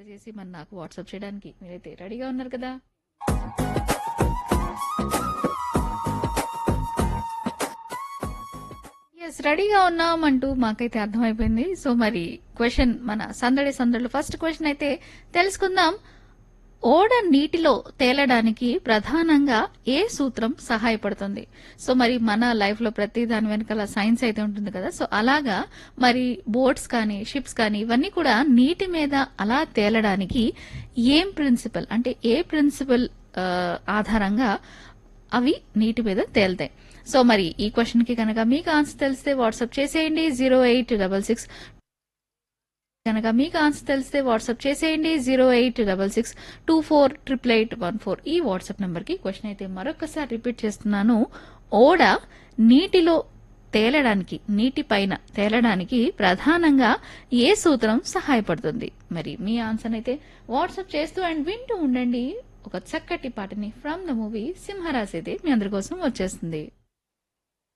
చేసి మరి నాకు వాట్సాప్ చేయడానికి మీరైతే రెడీగా ఉన్నారు కదా? ఎస్, రెడీగా ఉన్నాం అంటూ మాకైతే అర్థమైపోయింది. సో మరి క్వశ్చన్ మన సందడి సందడిలో ఫస్ట్ క్వశ్చన్ అయితే తెలుసుకుందాం. ఓడ నీటిలో తేలడానికి ప్రధానంగా ఏ సూత్రం సహాయపడుతుంది? సో మరి మన లైఫ్ లో ప్రతి దాని వెనకాల సైన్స్ అయితే ఉంటుంది కదా. సో అలాగా మరి బోట్స్ కానీ షిప్స్ కానీ ఇవన్నీ కూడా నీటి మీద అలా తేలడానికి ఏం ప్రిన్సిపల్ అంటే ఏ ప్రిన్సిపల్ ఆధారంగా అవి నీటి మీద తేలుతాయి? సో మరి ఈ క్వశ్చన్ కి కనుక మీకు ఆన్సర్ తెలిస్తే వాట్సాప్ చేసేయండి 08624 ఈ వాట్సాప్ నంబర్ కి. క్వశ్చన్ అయితే మరొకసారి రిపీట్ చేస్తున్నాను. ఓడ నీటిలో తేలడానికి నీటిపైన తేలడానికి ప్రధానంగా ఏ సూత్రం సహాయపడుతుంది? మరి మీ ఆన్సర్ అయితే వాట్సాప్ చేస్తూ అండ్ వింటూ ఉండండి. ఒక చక్కటి పాటని ఫ్రమ్ ద మూవీ సింహరాశి అయితే మీ అందరి కోసం వచ్చేస్తుంది.